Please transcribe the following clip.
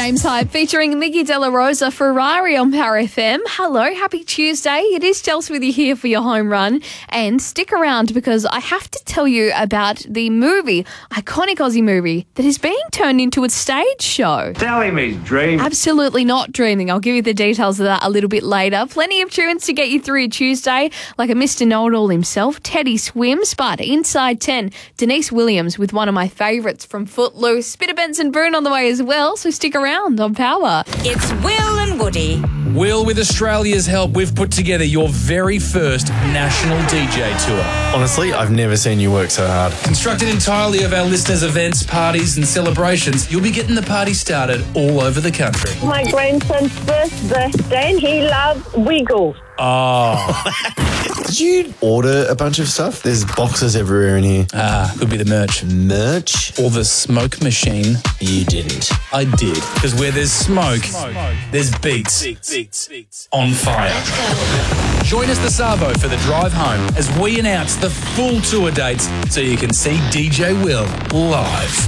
James Hype featuring Miggy Della Rosa, Ferrari on Power FM. Hello, happy Tuesday. It is Chelsea with you here for your home run. And stick around because I have to tell you about the movie, iconic Aussie movie, that is being turned into a stage show. Telling me dream. Absolutely not dreaming. I'll give you the details of that a little bit later. Plenty of tunes to get you through a Tuesday, like a Mr. Know-It-All himself, Teddy Swims, but inside 10, Denise Williams with one of my favourites from Footloose, Spitter Benson Boone on the way as well, so stick around on Power. It's Will and Woody. Will, with Australia's help, we've put together your very first national DJ tour. Honestly, I've never seen you work so hard. Constructed entirely of our listeners' events, parties and celebrations, you'll be getting the party started all over the country. My grandson's first birthday and he loves Wiggles. Oh. Did you order a bunch of stuff? There's boxes everywhere in here. Could be the merch. Merch? Or the smoke machine. You didn't. I did. Because where there's smoke, there's beats. On fire. Join us this Savo for the drive home as we announce the full tour dates so you can see DJ Will live.